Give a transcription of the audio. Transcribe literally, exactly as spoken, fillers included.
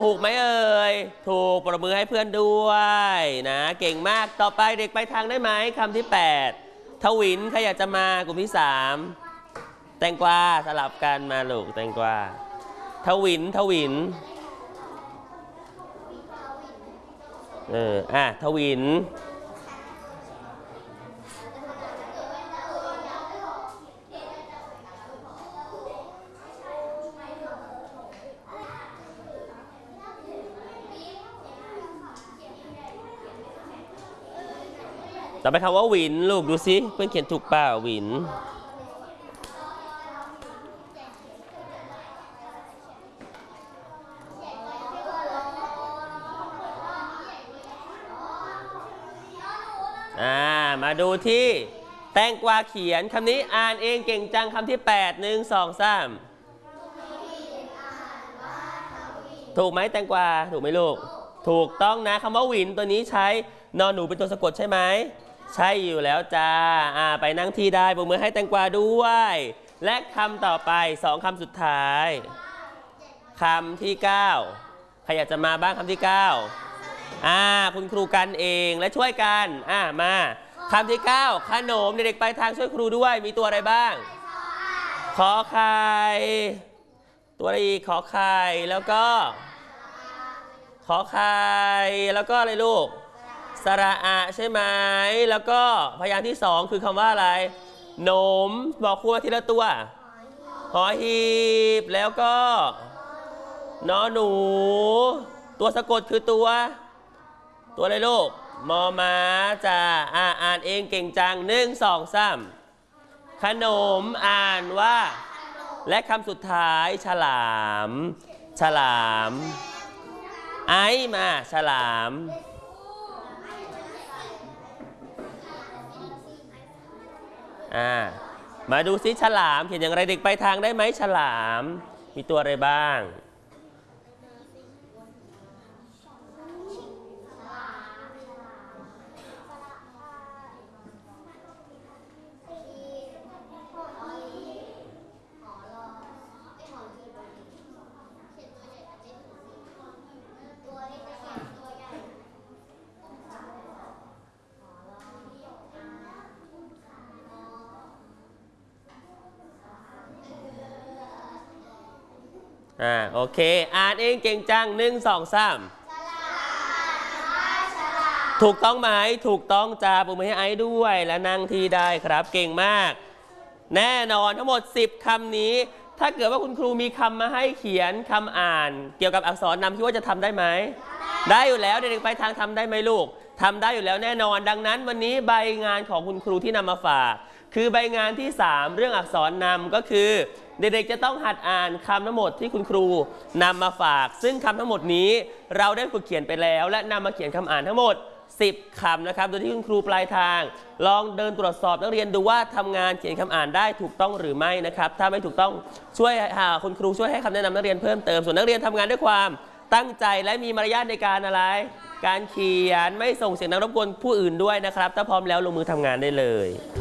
ถูกไหมเอ่ยถูกปรบมือให้เพื่อนด้วยนะเก่งมากต่อไปเด็กไปทางได้ไหมคำที่แปดทวินใครอยากจะมากลุ่มที่สามแตงกวาสลับกันมาลูกแตงกวาทวินทวินเอออ่ะทวินต่อไปคำว่าวินลูกดูสิเพื่อนเขียนถูกเปล่าวินอ่ามาดูที่แตงกวาเขียนคำนี้อ่านเองเก่งจังคำที่แปดหนึ่งสองสามถูกไหมแตงกวาถูกไหมลูกถูกต้องนะคำว่าวินตัวนี้ใช้นอนหนูเป็นตัวสะกดใช่ไหมใช่อยู่แล้วจ้าอ่าไปนั่งที่ได้ปรบมือให้แตงกวาด้วยและคำต่อไปสองคำสุดท้ายคำที่เก้าใครอยากจะมาบ้างคำที่เก้าอ่าคุณครูกันเองและช่วยกันอ่ามาคำที่เก้าขนมเด็กๆไปทางช่วยครูด้วยมีตัวอะไรบ้างขอไข่ตัวอะไรอีกขอไข่แล้วก็ขอไข่แล้วก็อะไรลูกสระอะใช่ไหมแล้วก็พยางค์ที่สองคือคำว่าอะไรหนมบอกครูมาทีละตัวหอหีบแล้วก็นอหนูตัวสะกดคือตัวตัวอะไรลูกมอม้าจะอ่าอ่านเองเก่งจังหนึ่งสองสามขนมอ่านว่าและคำสุดท้ายฉลามฉลามไอมาฉลามอ่ามาดูซิฉลามเขียนอย่างไรเด็กไปทางได้ไหมฉลามมีตัวอะไรบ้างอ่าโอเคอ่านเองเก่งจังหนึ่งสองสามถูกต้องไหมถูกต้องจ้าปรบมือให้ไอ้ด้วยและนั่งที่ได้ครับเก่งมากแน่นอนทั้งหมดสิบคำนี้ถ้าเกิดว่าคุณครูมีคำมาให้เขียนคำอ่านเกี่ยวกับอักษรนำคิดว่าจะทำได้ไหมได้อยู่แล้วเด็กๆไปทางทำได้ไหมลูกทำได้อยู่แล้วแน่นอนดังนั้นวันนี้ใบงานของคุณครูที่นำมาฝากคือใบงานที่สามเรื่องอักษรนำก็คือเด็กๆจะต้องหัดอ่านคำทั้งหมดที่คุณครูนำมาฝากซึ่งคำทั้งหมดนี้เราได้ฝึกเขียนไปแล้วและนำมาเขียนคำอ่านทั้งหมดสิบคำนะครับโดยที่คุณครูปลายทางลองเดินตรวจสอบนักเรียนดูว่าทำงานเขียนคำอ่านได้ถูกต้องหรือไม่นะครับถ้าไม่ถูกต้องช่วยหาคุณครูช่วยให้คำแนะนำนักเรียนเพิ่มเติมส่วนนักเรียนทำงานด้วยความตั้งใจและมีมารยาทในการอะไรการเขียนไม่ส่งเสียงดังรบกวนผู้อื่นด้วยนะครับถ้าพร้อมแล้วลงมือทำงานได้เลย